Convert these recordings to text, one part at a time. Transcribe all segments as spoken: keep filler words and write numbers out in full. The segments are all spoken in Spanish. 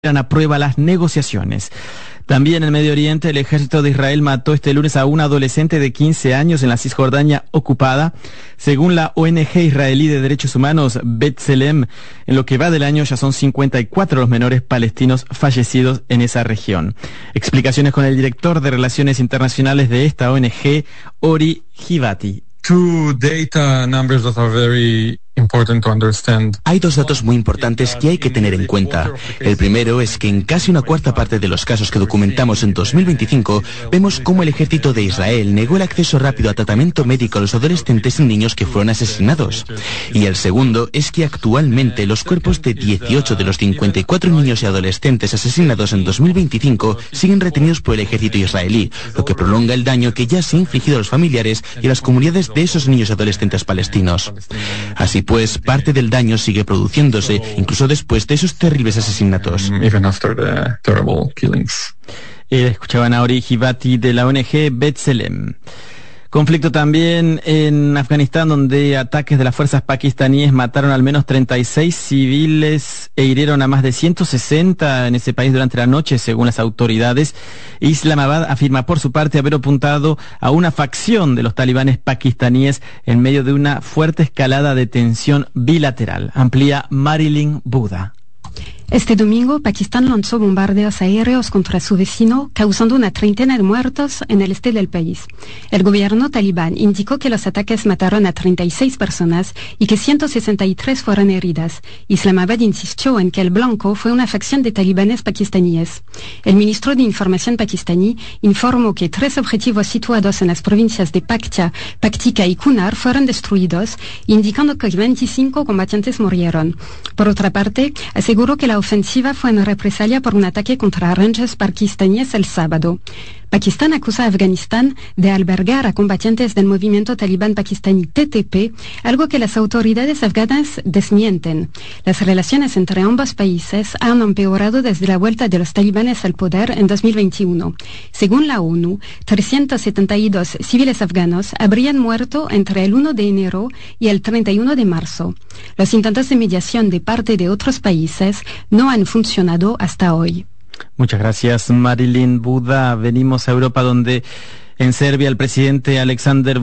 a prueba las negociaciones. También en el Medio Oriente, el ejército de Israel mató este lunes a un adolescente de quince años en la Cisjordania ocupada. Según la O N G israelí de derechos humanos B'Tselem, en lo que va del año ya son cincuenta y cuatro los menores palestinos fallecidos en esa región. Explicaciones con el director de Relaciones Internacionales de esta O N G, Ori Givati. Two data numbers that are very important to understand. Hay dos datos muy importantes que hay que tener en cuenta. El primero es que en casi una cuarta parte de los casos que documentamos en dos mil veinticinco, vemos cómo el ejército de Israel negó el acceso rápido a tratamiento médico a los adolescentes y niños que fueron asesinados. Y el segundo es que actualmente los cuerpos de dieciocho de los cincuenta y cuatro niños y adolescentes asesinados en dos mil veinticinco siguen retenidos por el ejército israelí, lo que prolonga el daño que ya se ha infligido a los familiares y a las comunidades de esos niños y adolescentes palestinos. Así pues, parte del daño sigue produciéndose, incluso después de esos terribles asesinatos. Even after the terrible killings. Eh, escuchaban a Ori Givati de la O N G B'Tselem. Conflicto también en Afganistán, donde ataques de las fuerzas pakistaníes mataron al menos treinta y seis civiles e hirieron a más de ciento sesenta en ese país durante la noche, según las autoridades. Islamabad afirma por su parte haber apuntado a una facción de los talibanes pakistaníes en medio de una fuerte escalada de tensión bilateral. Amplía Marilyn Buda. Este domingo, Pakistán lanzó bombardeos aéreos contra su vecino, causando una treintena de muertos en el este del país. El gobierno talibán indicó que los ataques mataron a treinta y seis personas y que ciento sesenta y tres fueron heridas. Islamabad insistió en que el blanco fue una facción de talibanes pakistaníes. El ministro de Información pakistaní informó que tres objetivos situados en las provincias de Paktia, Paktika y Kunar fueron destruidos, indicando que veinticinco combatientes murieron. Por otra parte, aseguró que la ofensiva fue en represalia por un ataque contra rangers pakistaníes el sábado. Pakistán acusa a Afganistán de albergar a combatientes del movimiento talibán pakistaní T T P, algo que las autoridades afganas desmienten. Las relaciones entre ambos países han empeorado desde la vuelta de los talibanes al poder en dos mil veintiuno. Según la ONU, trescientos setenta y dos civiles afganos habrían muerto entre el primero de enero y el treinta y uno de marzo. Los intentos de mediación de parte de otros países no han funcionado hasta hoy. Muchas gracias, Marilyn Buda. Venimos a Europa, donde en Serbia el presidente Aleksandar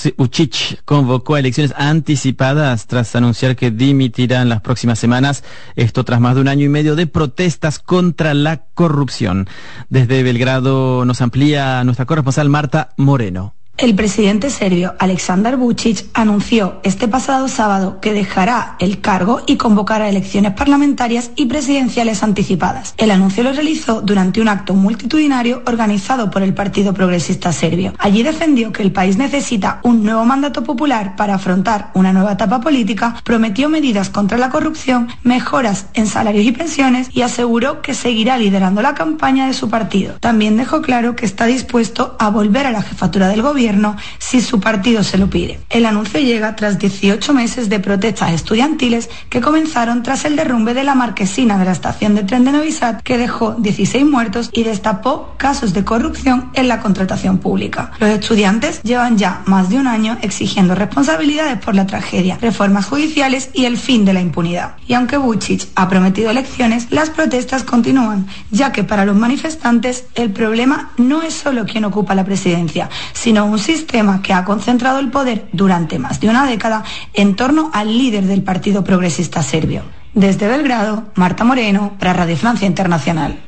Vučić convocó a elecciones anticipadas tras anunciar que dimitirá en las próximas semanas. Esto tras más de un año y medio de protestas contra la corrupción. Desde Belgrado nos amplía nuestra corresponsal Marta Moreno. El presidente serbio Aleksandar Vučić anunció este pasado sábado que dejará el cargo y convocará elecciones parlamentarias y presidenciales anticipadas. El anuncio lo realizó durante un acto multitudinario organizado por el Partido Progresista Serbio. Allí defendió que el país necesita un nuevo mandato popular para afrontar una nueva etapa política, prometió medidas contra la corrupción, mejoras en salarios y pensiones y aseguró que seguirá liderando la campaña de su partido. También dejó claro que está dispuesto a volver a la jefatura del gobierno si su partido se lo pide. El anuncio llega tras dieciocho meses de protestas estudiantiles que comenzaron tras el derrumbe de la marquesina de la estación de tren de Novi Sad, que dejó dieciséis muertos y destapó casos de corrupción en la contratación pública. Los estudiantes llevan ya más de un año exigiendo responsabilidades por la tragedia, reformas judiciales y el fin de la impunidad. Y aunque Vučić ha prometido elecciones, las protestas continúan, ya que para los manifestantes el problema no es solo quién ocupa la presidencia, sino un Un sistema que ha concentrado el poder durante más de una década en torno al líder del Partido Progresista Serbio. Desde Belgrado, Marta Moreno, para Radio Francia Internacional.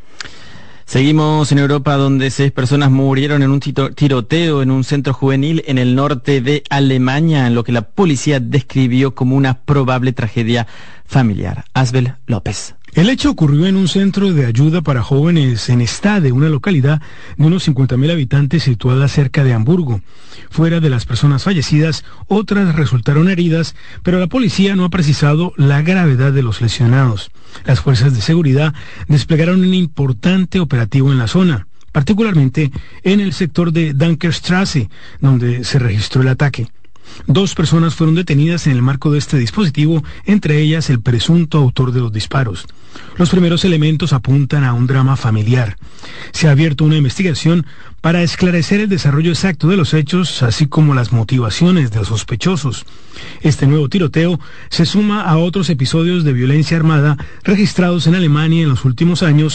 Seguimos en Europa, donde seis personas murieron en un tiroteo en un centro juvenil en el norte de Alemania, en lo que la policía describió como una probable tragedia familiar. Asbel López. El hecho ocurrió en un centro de ayuda para jóvenes en Stade, una localidad de unos cincuenta mil habitantes situada cerca de Hamburgo. Fuera de las personas fallecidas, otras resultaron heridas, pero la policía no ha precisado la gravedad de los lesionados. Las fuerzas de seguridad desplegaron un importante operativo en la zona, particularmente en el sector de Dankerstrasse, donde se registró el ataque. Dos personas fueron detenidas en el marco de este dispositivo, entre ellas el presunto autor de los disparos. Los primeros elementos apuntan a un drama familiar. Se ha abierto una investigación para esclarecer el desarrollo exacto de los hechos, así como las motivaciones de los sospechosos. Este nuevo tiroteo se suma a otros episodios de violencia armada registrados en Alemania en los últimos años,